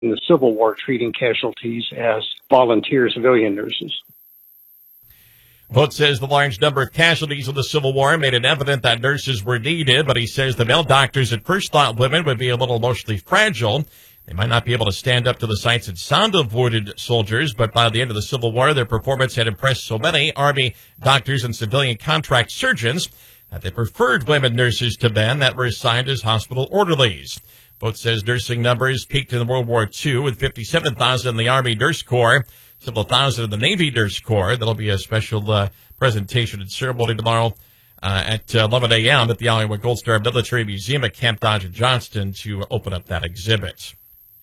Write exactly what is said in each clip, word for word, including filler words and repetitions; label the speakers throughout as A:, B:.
A: in the Civil War treating casualties as volunteer civilian nurses.
B: Vogt says the large number of casualties of the Civil War made it evident that nurses were needed, but he says the male doctors at first thought women would be a little emotionally fragile. They might not be able to stand up to the sights and sound of wounded soldiers, but by the end of the Civil War, their performance had impressed so many Army doctors and civilian contract surgeons that they preferred women nurses to men that were assigned as hospital orderlies. Vogt says nursing numbers peaked in World War Two with fifty-seven thousand in the Army Nurse Corps, several thousand in the Navy Nurse Corps. That'll be a special uh, presentation and ceremony tomorrow uh, at uh, eleven a.m. at the Iowa Gold Star Military Museum at Camp Dodge in Johnston to open up that exhibit.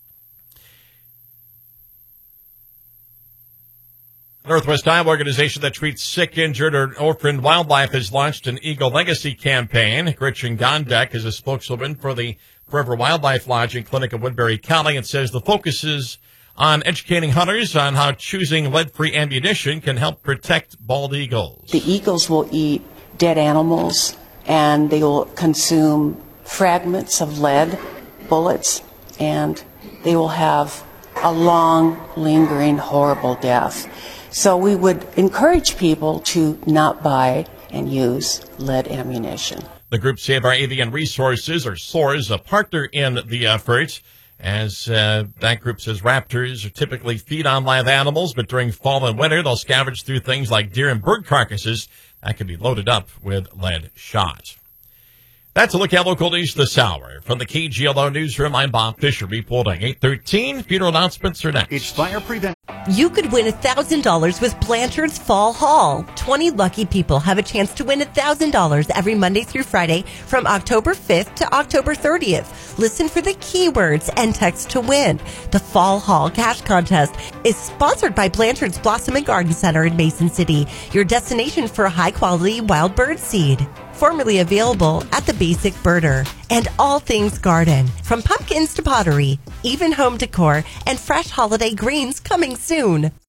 B: Northwest Iowa organization that treats sick, injured, or orphaned wildlife has launched an Eagle Legacy campaign. Gretchen Gondek is a spokeswoman for the Forever Wildlife Lodge and Clinic of Woodbury County and says the focus is on educating hunters on how choosing lead-free ammunition can help protect bald eagles.
C: The eagles will eat dead animals, and they will consume fragments of lead bullets, and they will have a long, lingering, horrible death. So we would encourage people to not buy and use lead ammunition.
B: The group Save Our Avian Resources, or SOARS, a partner in the effort, as uh, that group says raptors typically feed on live animals, but during fall and winter, they'll scavenge through things like deer and bird carcasses that can be loaded up with lead shot. That's a look at local news this hour. From the K G L O Newsroom, I'm Bob Fisher reporting. eight thirteen, funeral announcements are next.
D: It's fire prevent.
E: You could win one thousand dollars with Blanchard's Fall Haul. twenty lucky people have a chance to win one thousand dollars every Monday through Friday from October fifth to October thirtieth. Listen for the keywords and text to win. The Fall Haul Cash Contest is sponsored by Blanchard's Blossom and Garden Center in Mason City, your destination for high-quality wild bird seed. Formerly available at the Basic Birder. And all things garden, from pumpkins to pottery, even home decor, and fresh holiday greens coming soon.